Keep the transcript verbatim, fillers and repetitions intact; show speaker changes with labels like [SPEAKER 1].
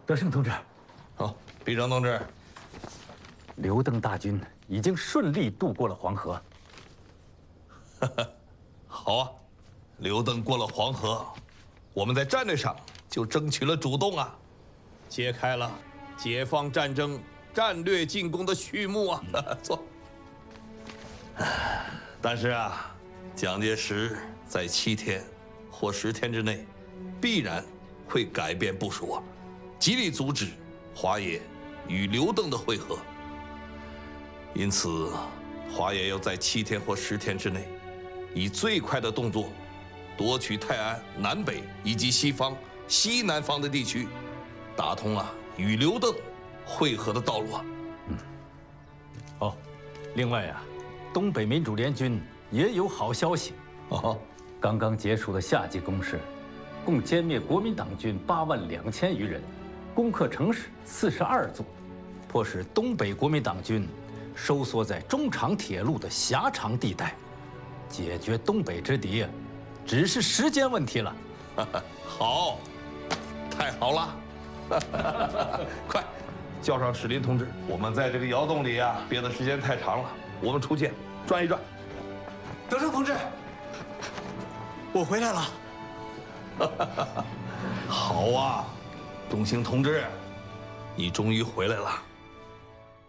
[SPEAKER 1] 德胜同志，
[SPEAKER 2] 好，毕征同志，
[SPEAKER 1] 刘邓大军已经顺利渡过了黄河。
[SPEAKER 2] 好啊，刘邓过了黄河，我们在战略上就争取了主动啊，揭开了解放战争战略进攻的序幕啊！坐。但是啊，蒋介石在七天或十天之内，必然会改变部署啊，极力阻止华野与刘邓的会合。因此，华野要在七天或十天之内，以最快的动作，夺取泰安南北以及西方、西南方的地区，打通了与刘邓会合的道路啊。
[SPEAKER 1] 嗯。哦，另外啊，东北民主联军也有好消息。
[SPEAKER 2] 哦，
[SPEAKER 1] 刚刚结束的夏季攻势，共歼灭国民党军八万两千余人，攻克城市四十二座，迫使东北国民党军收缩在中长铁路的狭长地带，解决东北之敌啊，只是时间问题了。
[SPEAKER 2] 好，太好了！快，叫上史林同志，我们在这个窑洞里啊憋的时间太长了，我们出去转一转。
[SPEAKER 3] 德胜同志，我回来了。
[SPEAKER 2] 好啊，中兴同志，你终于回来了。